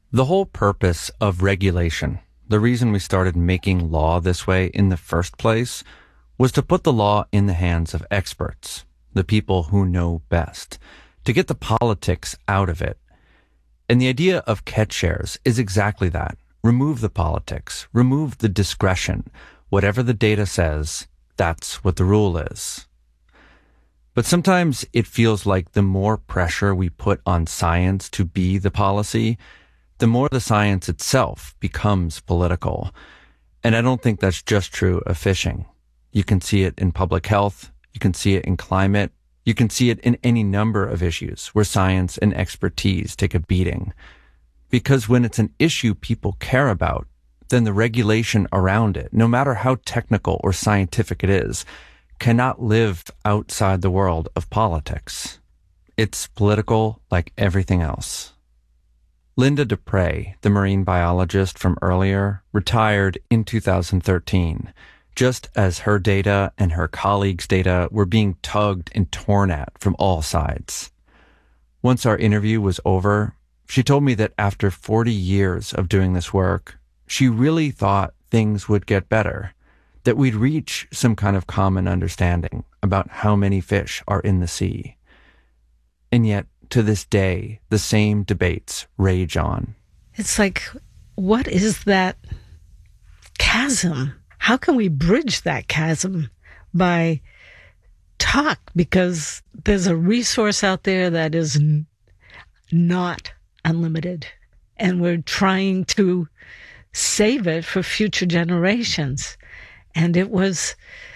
The whole purpose of regulation, the reason we started making law this way in the first place, was to put the law in the hands of experts, the people who know best, to get the politics out of it. And the idea of catch shares is exactly that. Remove the politics, remove the discretion. Whatever the data says, that's what the rule is. But sometimes it feels like the more pressure we put on science to be the policy, the more the science itself becomes political. And I don't think that's just true of fishing. You can see it in public health. You can see it in climate. You can see it in any number of issues where science and expertise take a beating. Because when it's an issue people care about, then the regulation around it, no matter how technical or scientific it is, cannot live outside the world of politics. It's political like everything else. Linda Dupre, the marine biologist from earlier, retired in 2013, just as her data and her colleagues' data were being tugged and torn at from all sides. Once our interview was over, she told me that after 40 years of doing this work, she really thought things would get better, that we'd reach some kind of common understanding about how many fish are in the sea. And yet, to this day, the same debates rage on. It's like, what is that chasm? How can we bridge that chasm by talk? Because there's a resource out there that is not unlimited, and we're trying to save it for future generations. And it was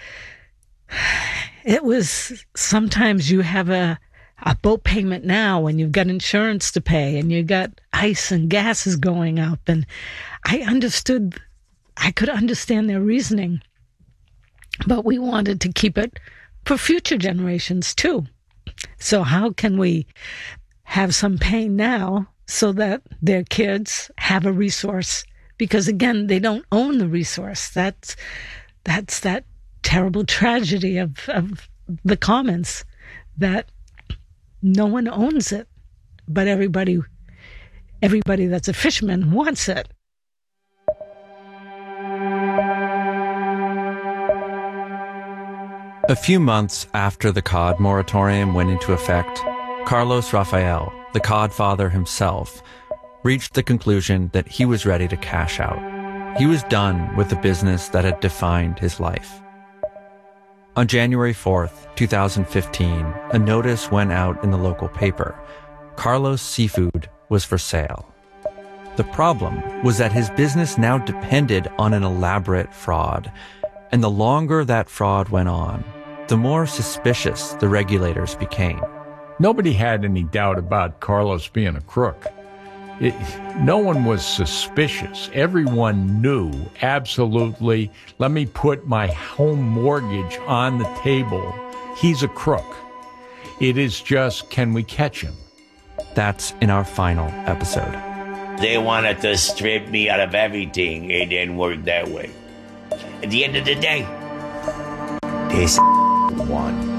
sometimes you have a boat payment now and you've got insurance to pay and you've got ice and gas is going up. And I could understand their reasoning, but we wanted to keep it for future generations too. So how can we have some pain now so that their kids have a resource? Because again, they don't own the resource. That's that terrible tragedy of the commons, that no one owns it, but everybody that's a fisherman wants it. A few months after the cod moratorium went into effect, Carlos Rafael, the cod father himself, reached the conclusion that he was ready to cash out. He was done with the business that had defined his life. On January 4th, 2015, a notice went out in the local paper. Carlos Seafood was for sale. The problem was that his business now depended on an elaborate fraud, and the longer that fraud went on, the more suspicious the regulators became. Nobody had any doubt about Carlos being a crook. No one was suspicious. Everyone knew absolutely, let me put my home mortgage on the table. He's a crook. It is just, can we catch him? That's in our final episode. They wanted to strip me out of everything. It didn't work that way. At the end of the day, this won.